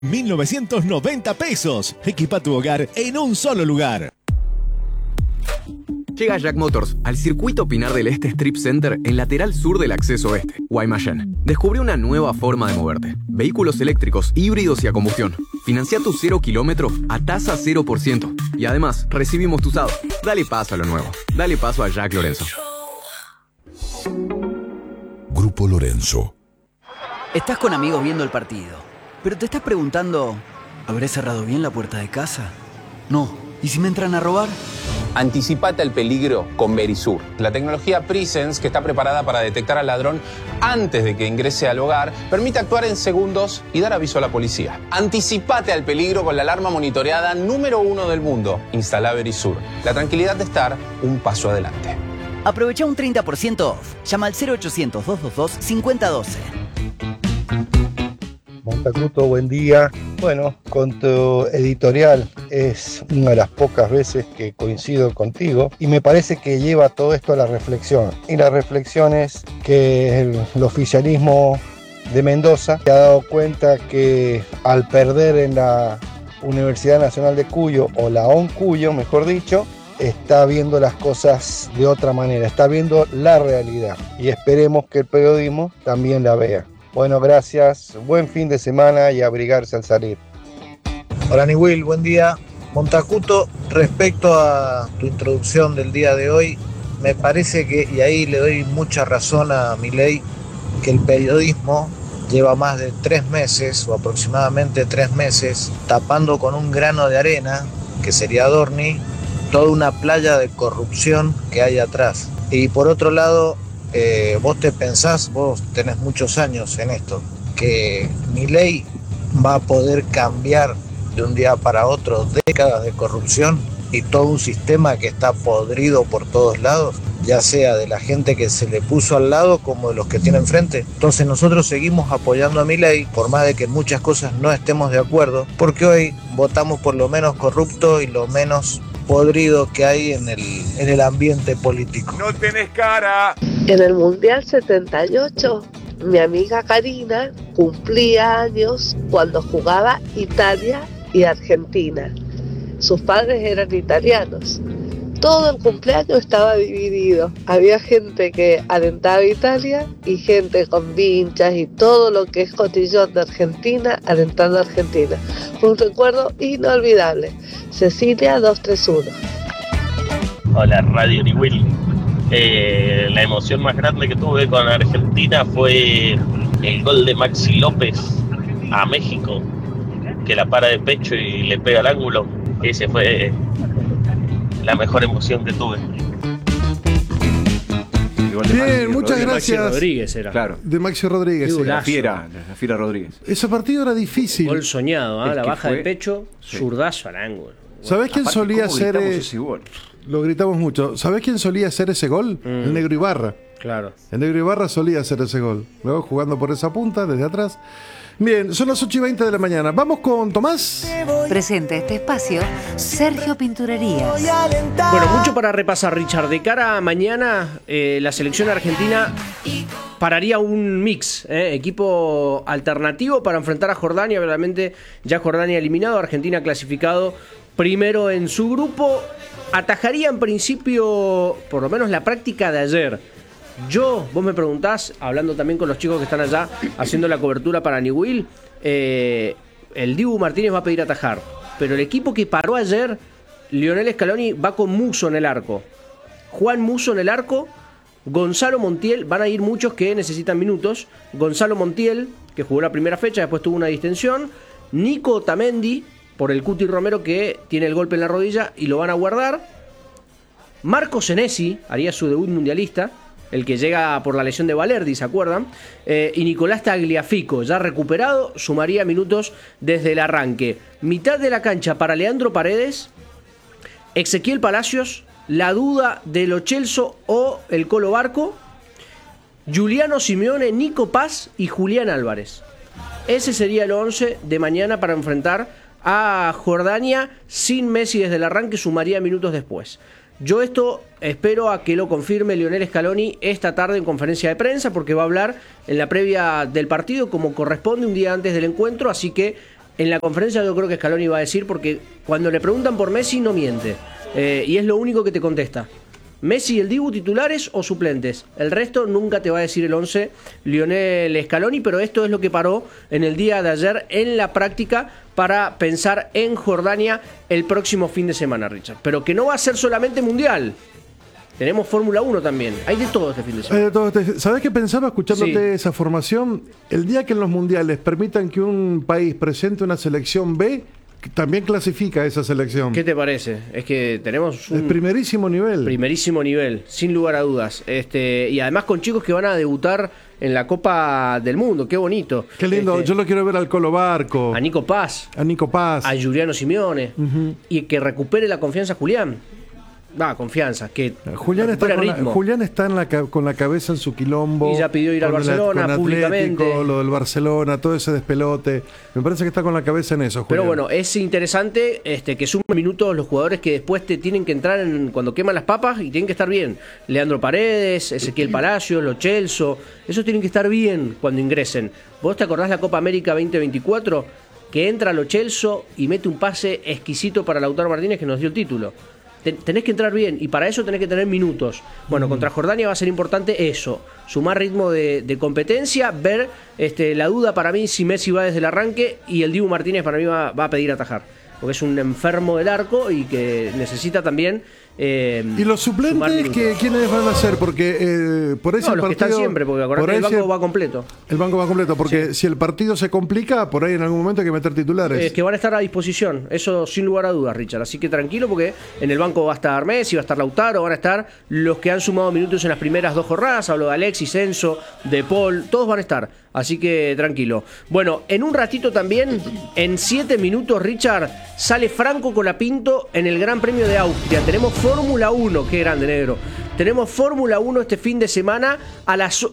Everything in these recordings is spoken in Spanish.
1.990 pesos. Equipa tu hogar en un solo lugar. Llega Jack Motors al circuito Pinar del Este Strip Center en lateral sur del acceso este, Guaymallén. Descubre una nueva forma de moverte. Vehículos eléctricos, híbridos y a combustión. Financia tu 0 kilómetro a tasa 0%. Y además, recibimos tu usado. Dale paso a lo nuevo. Dale paso a Jack Lorenzo. Grupo Lorenzo. Estás con amigos viendo el partido, pero te estás preguntando, ¿habré cerrado bien la puerta de casa? No. ¿Y si me entran a robar? Anticipate al peligro con Verisur, la tecnología Presence que está preparada para detectar al ladrón antes de que ingrese al hogar, permite actuar en segundos y dar aviso a la policía. Anticipate al peligro con la alarma monitoreada número 1 del mundo. Instala Verisur, la tranquilidad de estar un paso adelante. Aprovecha un 30% off. Llama al 0800-222-5012. Montacuto, buen día. Bueno, con tu editorial es una de las pocas veces que coincido contigo y me parece que lleva todo esto a la reflexión. Y la reflexión es que el oficialismo de Mendoza se ha dado cuenta que al perder en la Universidad Nacional de Cuyo, o la ON Cuyo, mejor dicho, está viendo las cosas de otra manera, está viendo la realidad y esperemos que el periodismo también la vea. Bueno, gracias, buen fin de semana y abrigarse al salir. Hola Niwil, buen día. Montacuto, respecto a tu introducción del día de hoy, me parece que, y ahí le doy mucha razón a Milei, que el periodismo lleva más de 3 meses, o aproximadamente 3 meses, tapando con un grano de arena, que sería Dorni, toda una playa de corrupción que hay atrás. Y por otro lado, vos te pensás, vos tenés muchos años en esto, que Milei va a poder cambiar de un día para otro décadas de corrupción y todo un sistema que está podrido por todos lados, ya sea de la gente que se le puso al lado como de los que tiene enfrente. Entonces nosotros seguimos apoyando a Milei, por más de que en muchas cosas no estemos de acuerdo, porque hoy votamos por lo menos corrupto y lo menos podrido que hay en el ambiente político. No tenés cara. En el Mundial 78, mi amiga Karina cumplía años cuando jugaba Italia y Argentina. Sus padres eran italianos. Todo el cumpleaños estaba dividido. Había gente que alentaba a Italia y gente con vinchas y todo lo que es cotillón de Argentina alentando a Argentina. Fue un recuerdo inolvidable. Cecilia 231. Hola, Radio Niwil. La emoción más grande que tuve con Argentina fue el gol de Maxi López a México, que la para de pecho y le pega al ángulo. Ese fue la mejor emoción que tuve. Bien, muchas gracias. Maxi Rodríguez era. Claro. De Maxi Rodríguez. La Fiera Rodríguez. Ese partido era difícil. Gol soñado, ¿eh? La baja de pecho, zurdazo al ángulo. ¿Sabés quién solía hacer ese gol? Lo gritamos mucho. ¿Sabés quién solía hacer ese gol? El Negro Ibarra. Claro. El Negro Ibarra solía hacer ese gol. Luego jugando por esa punta, desde atrás. Bien, son las 8:20 de la mañana. Vamos con Tomás. Presente este espacio, Sergio Pinturerías. Bueno, mucho para repasar, Richard. De cara a mañana, la selección argentina pararía un mix, equipo alternativo para enfrentar a Jordania. Realmente ya Jordania eliminado, Argentina clasificado primero en su grupo. Atajaría en principio, por lo menos la práctica de ayer. Vos me preguntás, hablando también con los chicos que están allá haciendo la cobertura para Niwil, el Dibu Martínez va a pedir atajar, pero el equipo que paró ayer, Lionel Scaloni, va con Musso en el arco, Juan Musso en el arco, Gonzalo Montiel, van a ir muchos que necesitan minutos, Gonzalo Montiel, que jugó la primera fecha, después tuvo una distensión, Nico Otamendi, por el Cuti Romero que tiene el golpe en la rodilla y lo van a guardar, Marco Senesi haría su debut mundialista, el que llega por la lesión de Valerdi, ¿se acuerdan? Y Nicolás Tagliafico, ya recuperado, sumaría minutos desde el arranque. Mitad de la cancha para Leandro Paredes, Ezequiel Palacios, la duda de Lo Celso o el Colo Barco, Giuliano Simeone, Nico Paz y Julián Álvarez. Ese sería el 11 de mañana para enfrentar a Jordania. Sin Messi desde el arranque, sumaría minutos después. Yo esto espero a que lo confirme Lionel Scaloni esta tarde en conferencia de prensa, porque va a hablar en la previa del partido como corresponde un día antes del encuentro, así que En la conferencia yo creo que Scaloni va a decir, porque cuando le preguntan por Messi no miente. Y es lo único que te contesta. Messi y el Dibu titulares o suplentes. El resto nunca te va a decir el 11 Lionel Scaloni, pero esto es lo que paró en el día de ayer en la práctica para pensar en Jordania el próximo fin de semana, Richard. Pero que no va a ser solamente Mundial. Tenemos Fórmula 1 también. Hay de todo este fin de semana. ¿Sabés qué pensaba escuchándote esa formación? El día que en los mundiales permitan que un país presente una selección B, también clasifica esa selección. ¿Qué te parece? Es que tenemos el primerísimo nivel. Primerísimo nivel, sin lugar a dudas. Y además con chicos que van a debutar en la Copa del Mundo. Qué bonito. Qué lindo. Yo lo quiero ver al Colo Barco. A Nico Paz. A Giuliano Simeone. Y que recupere la confianza Julián. Confianza. Que Julián está con la cabeza en su quilombo. Y ya pidió ir al Barcelona públicamente. Lo del Barcelona, todo ese despelote. Me parece que está con la cabeza en eso, Julián. Pero bueno, es interesante que sumen minutos los jugadores que después te tienen que entrar cuando queman las papas y tienen que estar bien. Leandro Paredes, Ezequiel Palacios, Lo Celso. Esos tienen que estar bien cuando ingresen. ¿Vos te acordás la Copa América 2024? Que entra Lo Celso y mete un pase exquisito para Lautaro Martínez que nos dio el título. Tenés que entrar bien y para eso tenés que tener minutos. Bueno, contra Jordania va a ser importante eso, sumar ritmo de competencia, ver la duda para mí si Messi va desde el arranque y el Dibu Martínez para mí va a pedir atajar, porque es un enfermo del arco y que necesita también... ¿Y los suplentes quiénes van a ser? Porque por eso los que están siempre, porque acordate el banco va completo. El banco va completo, porque si el partido se complica, por ahí en algún momento hay que meter titulares. Que van a estar a disposición, eso sin lugar a dudas, Richard. Así que tranquilo, porque en el banco va a estar Messi, va a estar Lautaro, van a estar los que han sumado minutos en las primeras 2 jornadas. Hablo de Alexis, Enzo, De Paul, todos van a estar. Así que tranquilo. Bueno, en un ratito también, en 7 minutos, Richard, sale Franco Colapinto en el Gran Premio de Austria. Tenemos Fórmula 1, qué grande, negro. Tenemos Fórmula 1 este fin de semana a las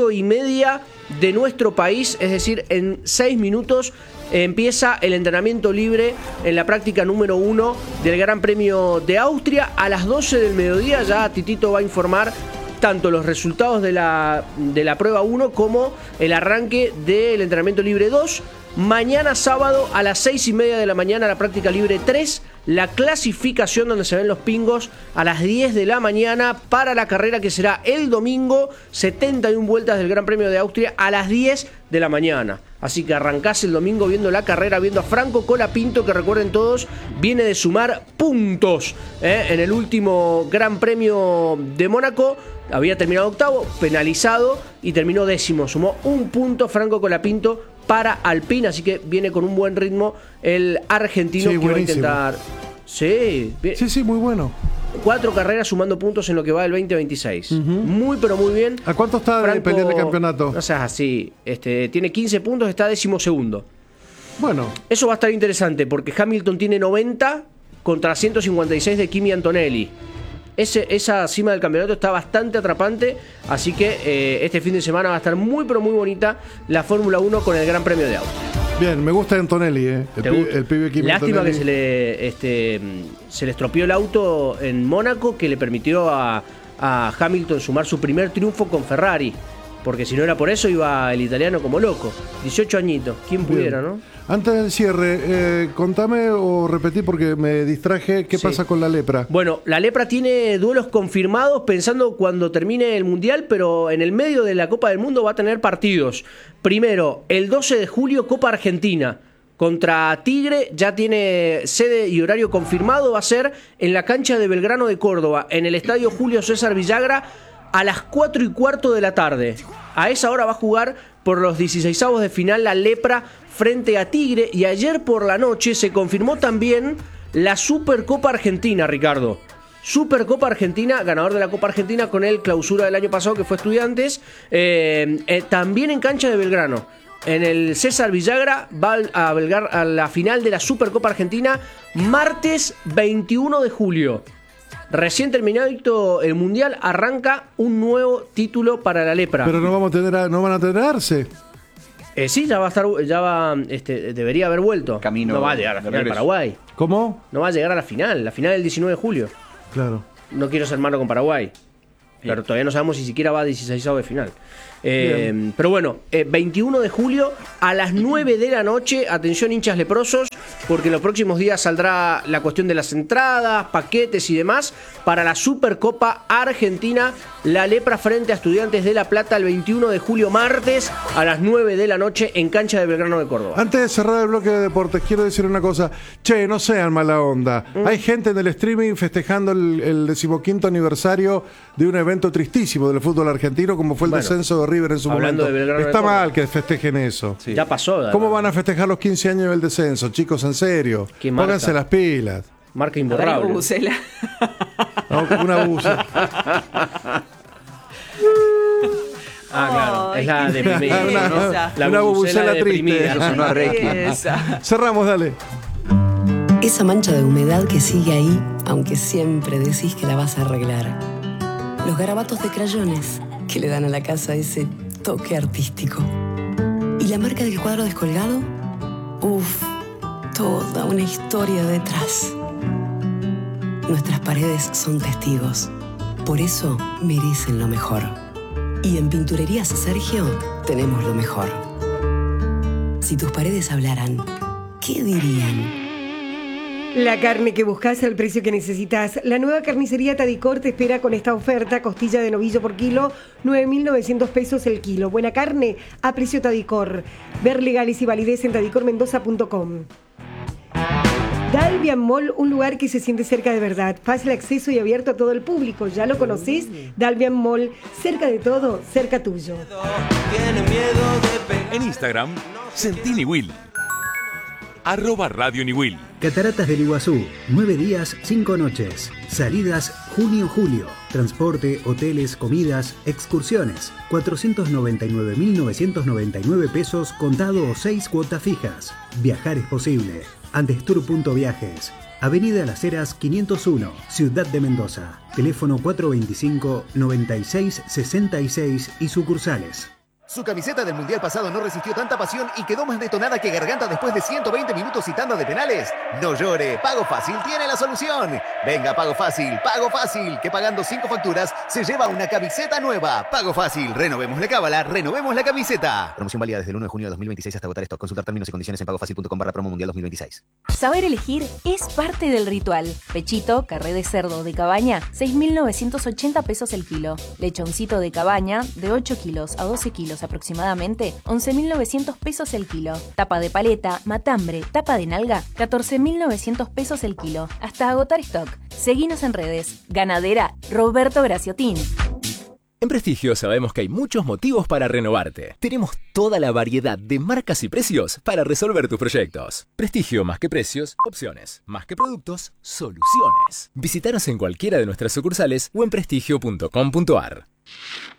8:30 de nuestro país, es decir, en 6 minutos empieza el entrenamiento libre en la práctica número 1 del Gran Premio de Austria. A las 12 del mediodía ya Titito va a informar tanto los resultados de la prueba 1 como el arranque del entrenamiento libre 2. Mañana sábado a las 6:30 de la mañana la práctica libre 3, la clasificación donde se ven los pingos a las 10 de la mañana para la carrera que será el domingo, 71 vueltas del Gran Premio de Austria a las 10 de la mañana. Así que arrancás el domingo viendo la carrera, viendo a Franco Colapinto, que recuerden todos, viene de sumar puntos en el último Gran Premio de Mónaco. Había terminado octavo, penalizado y terminó 10º. Sumó 1 punto Franco Colapinto para Alpine, así que viene con un buen ritmo el argentino, que buenísimo. Va a intentar... Sí, muy bueno. 4 carreras sumando puntos en lo que va del 2026. Muy, pero muy bien. ¿A cuánto está de pelear el campeonato? No seas así. Tiene 15 puntos, está 12º. Bueno. Eso va a estar interesante, porque Hamilton tiene 90 contra 156 de Kimi Antonelli. Esa cima del campeonato está bastante atrapante, así que este fin de semana va a estar muy, pero muy bonita la Fórmula 1 con el Gran Premio de Austria. Bien, me gusta Antonelli, el pibe Kimi. Lástima Antonelli. Que se le estropeó el auto en Mónaco, que le permitió a Hamilton sumar su primer triunfo con Ferrari, porque si no era por eso iba el italiano como loco. 18 añitos, ¿quién pudiera, no? Antes del cierre, contame o repetí porque me distraje, ¿qué pasa con la lepra? Bueno, la lepra tiene duelos confirmados pensando cuando termine el Mundial, pero en el medio de la Copa del Mundo va a tener partidos. Primero, el 12 de julio, Copa Argentina contra Tigre, ya tiene sede y horario confirmado, va a ser en la cancha de Belgrano de Córdoba, en el estadio Julio César Villagra, a las 4:15 de la tarde. A esa hora va a jugar por los 16avos de final la lepra frente a Tigre, y ayer por la noche se confirmó también la Supercopa Argentina, Ricardo. Supercopa Argentina, ganador de la Copa Argentina con el clausura del año pasado que fue Estudiantes, también en cancha de Belgrano. En el César Villagra va a la final de la Supercopa Argentina martes 21 de julio. Recién terminado el Mundial, arranca un nuevo título para la lepra. Pero no van a tener Arce. Sí, ya va a estar, debería haber vuelto. No va a llegar a la final de Paraguay. ¿Cómo? No va a llegar a la final del 19 de julio. Claro. No quiero ser malo con Paraguay, pero todavía no sabemos si siquiera va a 16avos de final. Pero bueno, 21 de julio a las 9 de la noche, atención hinchas leprosos, porque en los próximos días saldrá la cuestión de las entradas, paquetes y demás para la Supercopa Argentina, la lepra frente a Estudiantes de La Plata el 21 de julio, martes a las 9 de la noche en cancha de Belgrano de Córdoba. Antes de cerrar el bloque de deportes, quiero decir una cosa. Che, no sean mala onda. Hay gente en el streaming festejando el 15º aniversario de un evento tristísimo del fútbol argentino, como fue el descenso de River en su momento. Está mal que festejen eso. Sí. Ya pasó. ¿Cómo van a festejar los 15 años del descenso, chicos? En serio. Pónganse las pilas. Marca imborrable. Una bucela. Claro, es la deprimida. Una bubucela triste. Cerramos, dale. Esa mancha de humedad que sigue ahí, aunque siempre decís que la vas a arreglar. Los garabatos de crayones que le dan a la casa ese toque artístico. ¿Y la marca del cuadro descolgado? Uf, toda una historia detrás. Nuestras paredes son testigos. Por eso merecen lo mejor. Y en Pinturerías Sergio tenemos lo mejor. Si tus paredes hablaran, ¿qué dirían? La carne que buscas al precio que necesitas. La nueva carnicería Tadicor te espera con esta oferta. Costilla de novillo por kilo, 9.900 pesos el kilo. Buena carne a precio Tadicor. Ver legales y validez en tadicormendoza.com. Dalvian Mall, un lugar que se siente cerca de verdad. Fácil acceso y abierto a todo el público. ¿Ya lo conocés? Dalvian Mall, cerca de todo, cerca tuyo. En Instagram, sentí Niwil. @Radio Niwil. Cataratas del Iguazú, 9 días, 5 noches. Salidas junio-julio. Transporte, hoteles, comidas, excursiones. 499.999 pesos contado o 6 cuotas fijas. Viajar es posible. Andestour.viajes. Avenida Las Heras 501, Ciudad de Mendoza. Teléfono 425-9666 y sucursales. Su camiseta del Mundial pasado no resistió tanta pasión y quedó más detonada que Garganta después de 120 minutos y tanda de penales. No llore, Pago Fácil tiene la solución. Venga, Pago Fácil, que pagando 5 facturas se lleva una camiseta nueva. Pago Fácil, renovemos la cábala, renovemos la camiseta. Promoción válida desde el 1 de junio de 2026 hasta agotar stock. Consultar términos y condiciones en pagofacil.com/promo mundial 2026. Saber elegir es parte del ritual. Pechito, carré de cerdo de cabaña, 6.980 pesos el kilo. Lechoncito de cabaña, de 8 kilos a 12 kilos aproximadamente, 11.900 pesos el kilo. Tapa de paleta, matambre, tapa de nalga, 14.900 pesos el kilo. Hasta agotar stock. Seguinos en redes. Ganadera Roberto Graciotín. En Prestigio sabemos que hay muchos motivos para renovarte. Tenemos toda la variedad de marcas y precios para resolver tus proyectos. Prestigio, más que precios, opciones. Más que productos, soluciones. Visítanos en cualquiera de nuestras sucursales o en prestigio.com.ar.